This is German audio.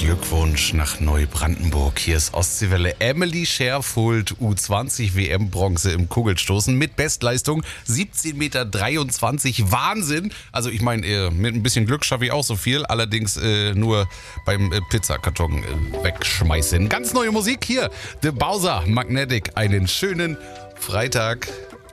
Glückwunsch nach Neubrandenburg. Hier ist Ostseewelle. Emily Scherfhult, U20 WM-Bronze im Kugelstoßen mit Bestleistung 17,23 Meter. Wahnsinn! Also ich meine, mit ein bisschen Glück schaffe ich auch so viel, allerdings nur beim Pizzakarton wegschmeißen. Ganz neue Musik hier, The Bowser Magnetic. Einen schönen Freitag.